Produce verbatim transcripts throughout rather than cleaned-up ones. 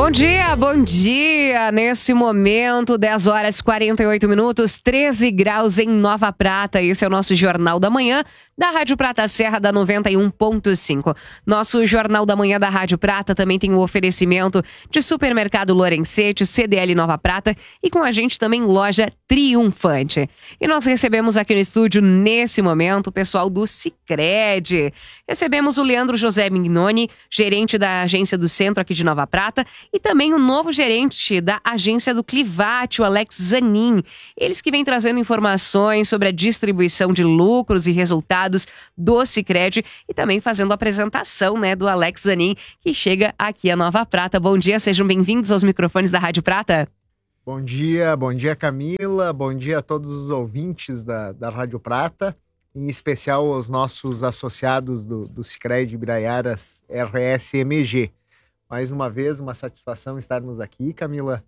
Bom dia, bom dia! Nesse momento, dez horas e quarenta e oito minutos, treze graus em Nova Prata. Esse é o nosso Jornal da Manhã da Rádio Prata Serra da noventa e um ponto cinco. Nosso Jornal da Manhã da Rádio Prata também tem o oferecimento de Supermercado Lorenzetti, C D L Nova Prata e com a gente também Loja Triunfante. E nós recebemos aqui no estúdio, nesse momento, o pessoal do Sicredi. Recebemos o Leandro José Mignoni, gerente da agência do Centro aqui de Nova Prata, e também o novo gerente da agência do Clivate, o Alex Zanin. Eles que vêm trazendo informações sobre a distribuição de lucros e resultados do Sicredi e também fazendo a apresentação, né, do Alex Zanin, que chega aqui a Nova Prata. Bom dia, sejam bem-vindos aos microfones da Rádio Prata. Bom dia, bom dia Camila, bom dia a todos os ouvintes da, da Rádio Prata, em especial aos nossos associados do, do Sicredi Biraiaras R S M G. Mais uma vez, uma satisfação estarmos aqui, Camila,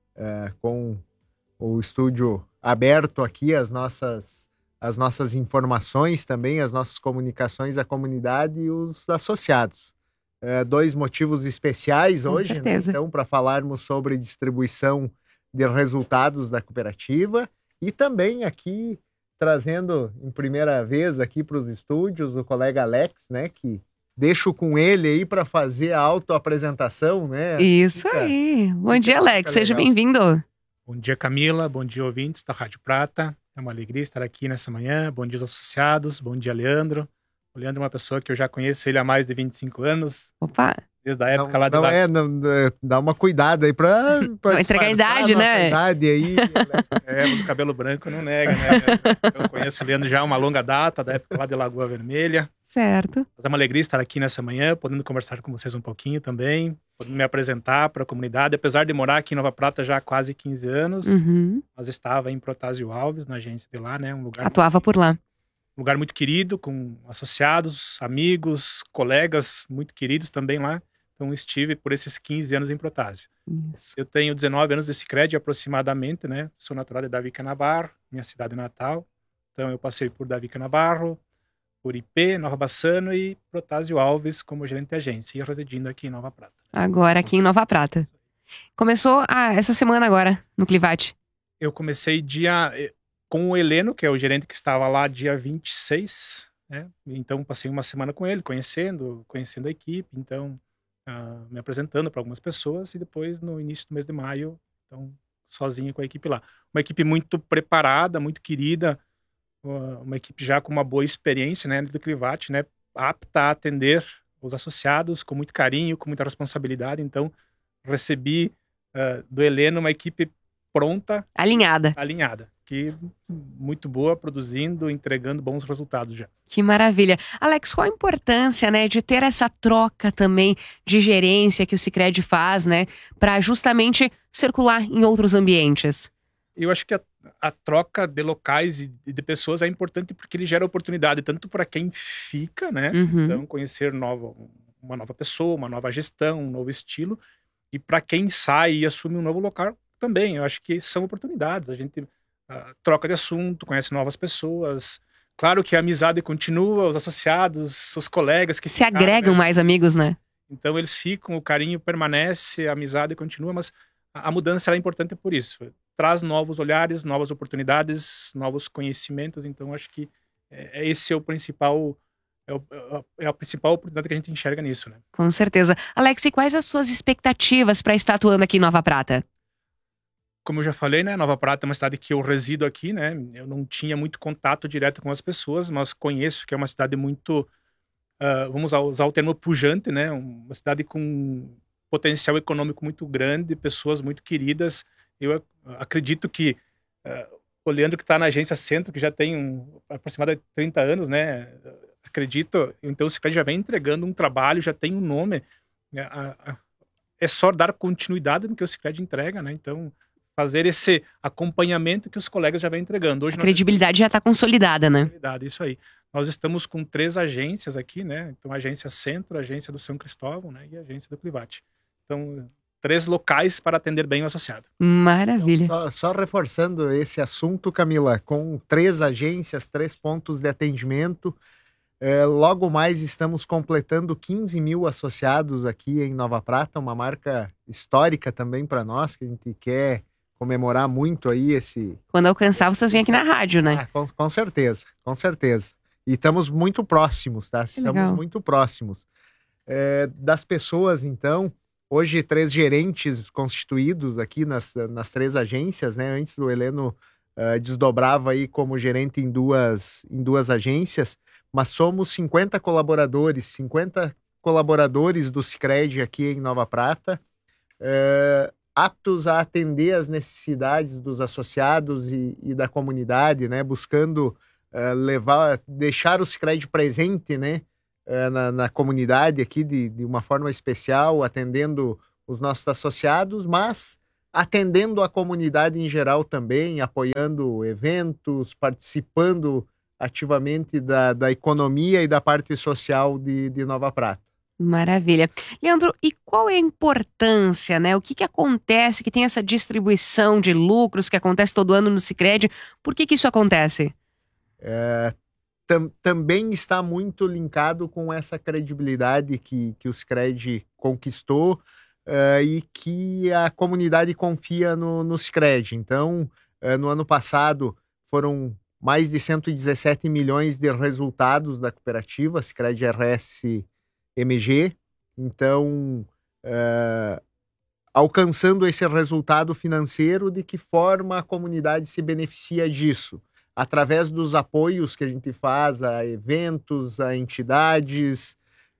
é, com o estúdio aberto aqui, as nossas, as nossas informações também, as nossas comunicações à comunidade e os associados. É, dois motivos especiais Com hoje, né, então, para falarmos sobre distribuição de resultados da cooperativa e também aqui trazendo em primeira vez aqui para os estúdios o colega Alex, né, que deixo com ele aí para fazer a autoapresentação, né? Isso fica, aí. Bom dia, Alex. Seja bem-vindo. Bom dia, Camila. Bom dia, ouvintes da Rádio Prata. É uma alegria estar aqui nessa manhã. Bom dia aos associados. Bom dia, Leandro. O Leandro é uma pessoa que eu já conheço ele há mais de vinte e cinco anos. Opa! Desde a época não, lá de não lá. É, não, dá uma cuidada aí pra, pra entregar a idade, né? Idade aí, né? É, mas o cabelo branco não nega, né? Eu conheço o Leandro já há uma longa data, da época lá de Lagoa Vermelha. Certo. Mas é uma alegria estar aqui nessa manhã, podendo conversar com vocês um pouquinho também, podendo me apresentar para a comunidade. Apesar de morar aqui em Nova Prata já há quase quinze anos, Uhum. mas estava em Protásio Alves, na agência de lá, né? Um lugar Atuava por lá. Um lugar muito querido, com associados, amigos, colegas muito queridos também lá. Então estive por esses quinze anos em Protásio. Isso. Eu tenho dezenove anos de Sicredi aproximadamente, né? Sou natural de Davi Canabarro, minha cidade natal. Então eu passei por Davi Canabarro, por I P, Nova Bassano e Protásio Alves como gerente de agência e residindo aqui em Nova Prata. Agora aqui em Nova Prata. Começou ah, essa semana agora, no Clivate. Eu comecei dia com o Heleno, que é o gerente que estava lá dia vinte e seis, né? Então passei uma semana com ele, conhecendo, conhecendo a equipe, então uh, me apresentando para algumas pessoas e depois no início do mês de maio, então sozinho com a equipe lá. Uma equipe muito preparada, muito querida, uma equipe já com uma boa experiência, né, do Clivate, né, apta a atender os associados com muito carinho, com muita responsabilidade. Então recebi uh, do Heleno uma equipe pronta, alinhada, alinhada, que muito boa, produzindo, entregando bons resultados já. Que maravilha. Alex, qual a importância, né, de ter essa troca também de gerência que o Sicredi faz, né, para justamente circular em outros ambientes? Eu acho que a, a troca de locais e de pessoas é importante porque ele gera oportunidade tanto para quem fica, né, uhum. então conhecer nova, uma nova pessoa, uma nova gestão, um novo estilo, e para quem sai e assume um novo local também. Eu acho que são oportunidades. A gente uh, troca de assunto, conhece novas pessoas. Claro que a amizade continua, os associados, os colegas que se ficaram, agregam, né? Mais amigos, né? Então eles ficam, o carinho permanece, a amizade continua, mas a, a mudança ela é importante por isso. Traz novos olhares, novas oportunidades, novos conhecimentos. Então acho que é, esse é o principal... É, o, é a principal oportunidade que a gente enxerga nisso, né? Com certeza. Alex, e quais as suas expectativas para estar atuando aqui em Nova Prata? Como eu já falei, né, Nova Prata é uma cidade que eu resido aqui, né? Eu não tinha muito contato direto com as pessoas, mas conheço que é uma cidade muito, uh, vamos usar o termo pujante, né? Uma cidade com potencial econômico muito grande, pessoas muito queridas. Eu acredito que uh, o Leandro, que está na agência Centro, que já tem um, aproximadamente trinta anos, né? Acredito, então o Sicredi já vem entregando um trabalho, já tem um nome. É só dar continuidade no que o Sicredi entrega, né? Então fazer esse acompanhamento que os colegas já vêm entregando. Hoje a credibilidade já está consolidada, né? Consolidada, isso aí. Nós estamos com três agências aqui, né? Então, a agência Centro, a agência do São Cristóvão, né? E a agência do Clivate. Então, três locais para atender bem o associado. Maravilha. Então, só, só reforçando esse assunto, Camila, com três agências, três pontos de atendimento, É, logo mais estamos completando quinze mil associados aqui em Nova Prata, uma marca histórica também para nós, que a gente quer comemorar muito aí esse... Quando alcançar, vocês vêm aqui na rádio, né? Ah, com, com certeza, com certeza. E estamos muito próximos, tá? Que Estamos legal. muito próximos. É, das pessoas, então, hoje três gerentes constituídos aqui nas, nas três agências, né? Antes o Heleno uh, desdobrava aí como gerente em duas, em duas agências, mas somos cinquenta colaboradores, cinquenta colaboradores do Sicredi aqui em Nova Prata, uh, aptos a atender as necessidades dos associados e, e da comunidade, né? Buscando uh, levar, deixar o Sicredi presente, né? Uh, na, na comunidade aqui de, de uma forma especial, atendendo os nossos associados, mas atendendo a comunidade em geral também, apoiando eventos, participando ativamente da, da economia e da parte social de, de Nova Prata. Maravilha. Leandro, e qual é a importância, né? O que que acontece, que tem essa distribuição de lucros que acontece todo ano no Sicredi? Por que que isso acontece? É, tam, também está muito linkado com essa credibilidade que, que o Sicredi conquistou uh, e que a comunidade confia no, no Sicredi. Então, uh, no ano passado foram mais de cento e dezessete milhões de resultados da cooperativa Sicredi R S M G, então uh, alcançando esse resultado financeiro, de que forma a comunidade se beneficia disso? Através dos apoios que a gente faz a eventos, a entidades,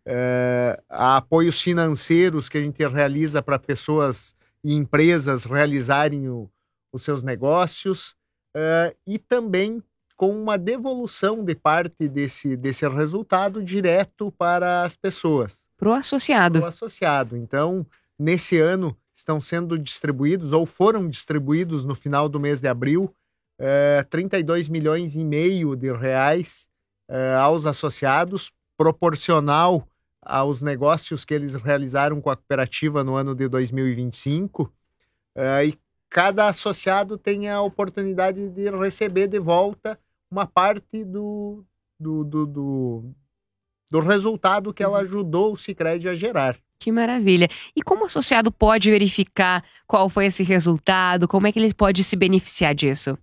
uh, a apoios financeiros que a gente realiza para pessoas e empresas realizarem o, os seus negócios, uh, e também com uma devolução de parte desse, desse resultado direto para as pessoas. Para o associado. Para o associado. Então, nesse ano, estão sendo distribuídos, ou foram distribuídos no final do mês de abril, eh, trinta e dois milhões e meio de reais eh, aos associados, proporcional aos negócios que eles realizaram com a cooperativa no ano de dois mil e vinte e cinco, eh, e cada associado tem a oportunidade de receber de volta uma parte do, do, do, do, do resultado que ela ajudou o Sicredi a gerar. Que maravilha. E como o associado pode verificar qual foi esse resultado? Como é que ele pode se beneficiar disso?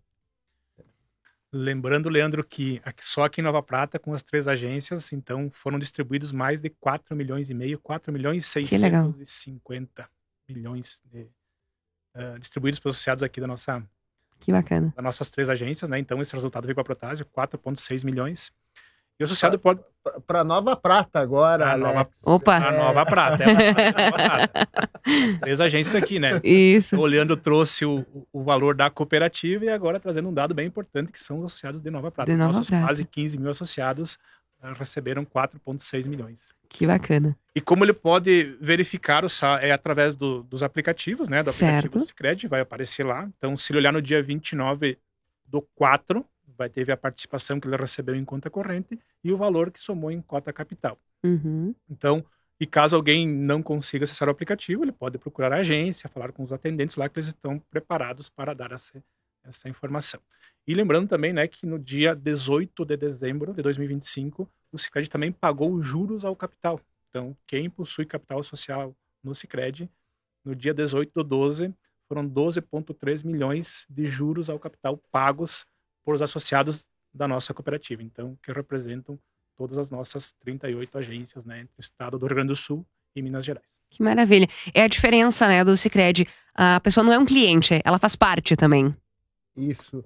Lembrando, Leandro, que aqui, só aqui em Nova Prata, com as três agências, então foram distribuídos mais de quatro milhões e meio, quatro milhões e seiscentos e cinquenta milhões de, uh, distribuídos para os associados aqui da nossa... Que bacana. Das nossas três agências, né? Então esse resultado veio para a Protásio, quatro vírgula seis milhões. E o associado pode... Para Nova Prata agora, a nova... Opa! A Nova Prata. É a Nova Prata. As três agências aqui, né? Isso. O Leandro trouxe o, o valor da cooperativa e agora trazendo um dado bem importante, que são os associados de Nova Prata. De Nova Nossos Prata. quase quinze mil associados uh, receberam quatro vírgula seis milhões. Que bacana. E como ele pode verificar o é através do, dos aplicativos, né? Do aplicativo Certo. do Sicredi, vai aparecer lá. Então, se ele olhar no dia vinte e nove do quatro, vai ter a participação que ele recebeu em conta corrente e o valor que somou em cota capital. Uhum. Então, e caso alguém não consiga acessar o aplicativo, ele pode procurar a agência, falar com os atendentes lá, que eles estão preparados para dar essa, essa informação. E lembrando também, né, que no dia dezoito de dezembro de dois mil e vinte e cinco, o Sicredi também pagou juros ao capital. Então, quem possui capital social no Sicredi, no dia dezoito do doze, foram doze vírgula três milhões de juros ao capital pagos por os associados da nossa cooperativa. Então, que representam todas as nossas trinta e oito agências, né, entre o estado do Rio Grande do Sul e Minas Gerais. Que maravilha. É a diferença, né, do Sicredi. A pessoa não é um cliente, ela faz parte também. Isso.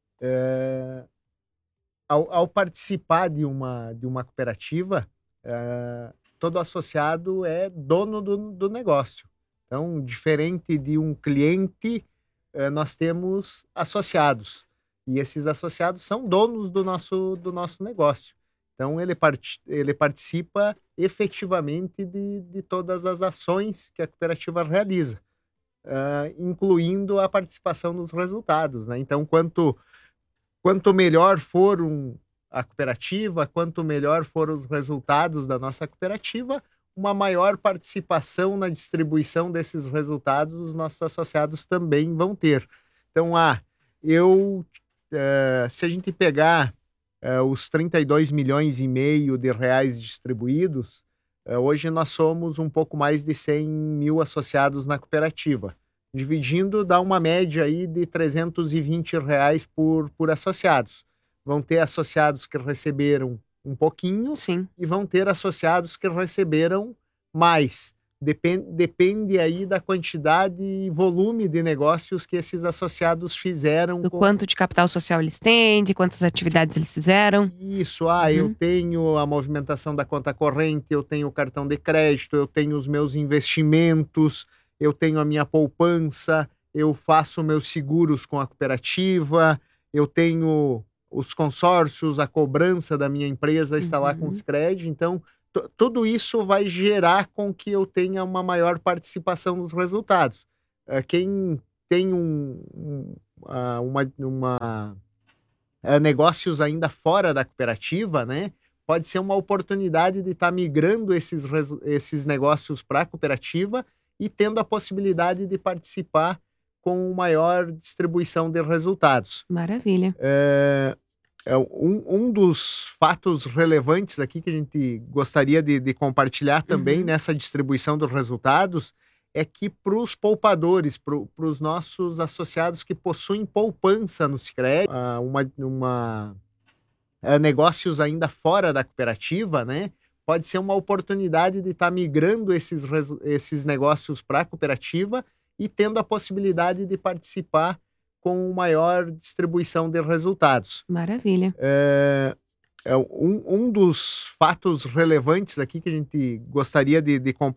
É... Ao, ao participar de uma, de uma cooperativa, é... todo associado é dono do, do negócio. Então, diferente de um cliente, é, nós temos associados. E esses associados são donos do nosso, do nosso negócio. Então, ele, part, ele participa efetivamente de, de todas as ações que a cooperativa realiza, uh, incluindo a participação nos resultados, né? Então, quanto, quanto melhor for um, a cooperativa, quanto melhor foram os resultados da nossa cooperativa, uma maior participação na distribuição desses resultados os nossos associados também vão ter. Então, ah, eu, uh, se a gente pegar uh, os trinta e dois milhões e meio de reais distribuídos, uh, hoje nós somos um pouco mais de cem mil associados na cooperativa. Dividindo, dá uma média aí de trezentos e vinte reais por, por associados. Vão ter associados que receberam um pouquinho Sim. e vão ter associados que receberam mais. Depende, depende aí da quantidade e volume de negócios que esses associados fizeram. Do com... quanto de capital social eles têm, de quantas atividades eles fizeram. Isso, ah, Uhum. eu tenho a movimentação da conta corrente, eu tenho o cartão de crédito, eu tenho os meus investimentos, eu tenho a minha poupança, eu faço meus seguros com a cooperativa, eu tenho os consórcios, a cobrança da minha empresa está lá com Uhum. o Sicredi, então t- tudo isso vai gerar com que eu tenha uma maior participação nos resultados. Uh, quem tem um, um, uh, uma, uma uh, negócios ainda fora da cooperativa, né, pode ser uma oportunidade de estar tá migrando esses, esses negócios para a cooperativa e tendo a possibilidade de participar com maior distribuição de resultados. Maravilha. É, é um, um dos fatos relevantes aqui que a gente gostaria de, de compartilhar também, uhum, nessa distribuição dos resultados é que para os poupadores, para os nossos associados que possuem poupança no Sicredi, uh, uma, uma, uh, negócios ainda fora da cooperativa, né, pode ser uma oportunidade de estar tá migrando esses, esses negócios para a cooperativa e tendo a possibilidade de participar com maior distribuição de resultados. Maravilha. É, é um, um dos fatos relevantes aqui que a gente gostaria de, de compartilhar